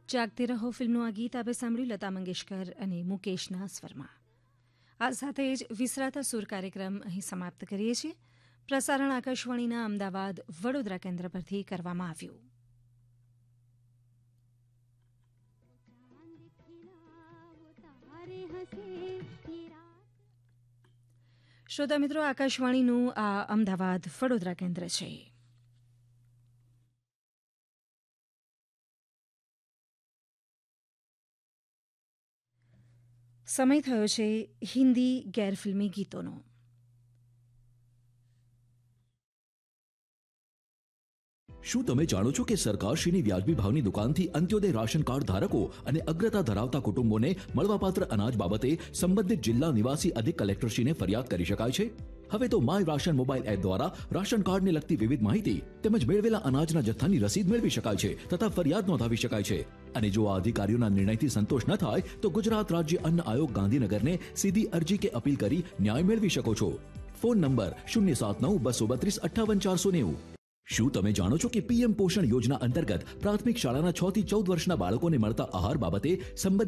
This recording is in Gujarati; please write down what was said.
જાગતે રહો ફિલ્મનું આ ગીત આપે સાંભળ્યું લતા મંગેશકર અને મુકેશના સ્વરમાં. આ સાથે જ વિસરાતા સુર કાર્યક્રમ અહીં સમાપ્ત કરીએ છીએ. પ્રસારણ આકાશવાણીના અમદાવાદ વડોદરા કેન્દ્ર પરથી કરવામાં આવ્યું. શ્રોતા મિત્રો, આકાશવાણીનું આ અમદાવાદ વડોદરા કેન્દ્ર છે. સમય થયો છે હિન્દી ગેરફિલ્મી ગીતોનો. શું તમે જાણો છો કે સરકારશ્રીની વ્યાજબી ભાવની દુકાનથી અંત્યોદય રાશન કાર્ડ ધારકો અને અગ્રતા ધરાવતા કુટુંબોને મળવાપાત્ર અનાજ બાબતે સંબંધિત જિલ્લા નિવાસી અધિક કલેક્ટરશ્રીને ફરિયાદ કરી શકાય છે? હવે તો માય રાશન મોબાઈલ એપ દ્વારા રાશન કાર્ડને લગતી વિવિધ માહિતી તેમજ મેળવેલા અનાજના જથ્થાની રસીદ મેળવી શકાય છે તથા ફરિયાદ નોંધાવી શકાય છે. અને જો આ અધિકારીઓના નિર્ણયથી સંતોષ ન થાય તો ગુજરાત રાજ્ય અન્ન આયોગ ગાંધીનગરને સીધી અરજી કે અપીલ કરી ન્યાય મેળવી શકો છો. Phone number 079-232-58-490. શું તમે જાણો છો કે પીએમ પોષણ યોજના અંતર્ગત પ્રાથમિક શાળાના 6 થી 14 વર્ષના બાળકોને મળતા આહાર બાબતે સંબંધિત